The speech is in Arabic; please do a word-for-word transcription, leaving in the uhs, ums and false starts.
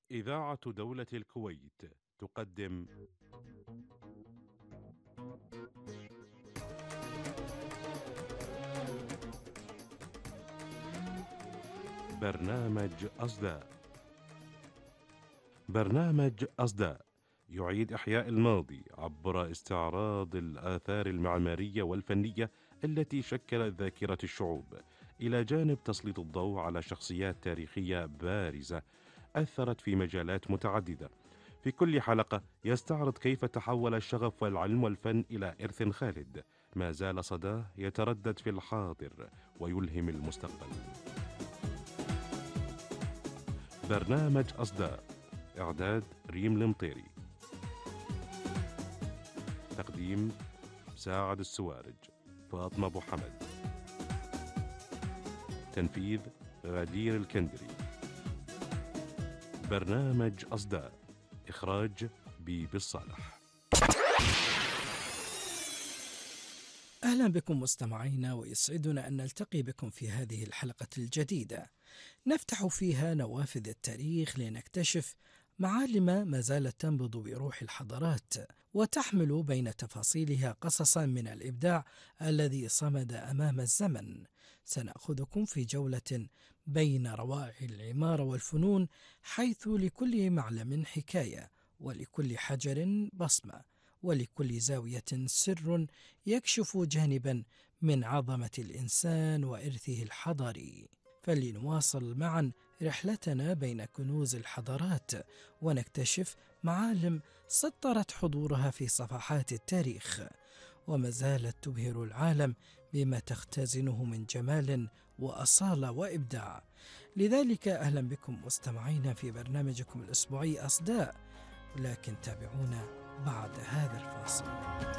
إذاعة دولة الكويت تقدم برنامج أصداء. برنامج أصداء يعيد إحياء الماضي عبر استعراض الآثار المعمارية والفنية التي شكلت ذاكرة الشعوب، إلى جانب تسليط الضوء على شخصيات تاريخية بارزة أثرت في مجالات متعددة. في كل حلقة يستعرض كيف تحول الشغف والعلم والفن إلى إرث خالد ما زال صداه يتردد في الحاضر ويلهم المستقبل. برنامج أصداء، إعداد ريم المطيري، تقديم ساعد السوارج، فاطمة أبو حمد، تنفيذ غدير الكندري. برنامج أصداء، إخراج بيبي الصالح. أهلا بكم مستمعينا، ويسعدنا أن نلتقي بكم في هذه الحلقة الجديدة نفتح فيها نوافذ التاريخ لنكتشف معالم ما زالت تنبض بروح الحضارات وتحمل بين تفاصيلها قصصا من الإبداع الذي صمد أمام الزمن. سنأخذكم في جولة بين روائع العمارة والفنون، حيث لكل معلم حكاية، ولكل حجر بصمة، ولكل زاوية سر يكشف جانبا من عظمة الإنسان وإرثه الحضاري. فلنواصل معا رحلتنا بين كنوز الحضارات ونكتشف معالم سطرت حضورها في صفحات التاريخ وما زالت تبهر العالم بما تختزنه من جمال وأصالة وإبداع. لذلك أهلا بكم مستمعين في برنامجكم الأسبوعي أصداء، لكن تابعونا